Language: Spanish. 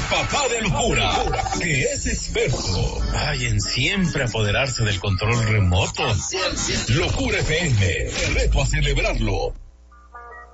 papá de locura, que es experto. Ay, en siempre apoderarse del control remoto. Locura FM, te reto a celebrarlo.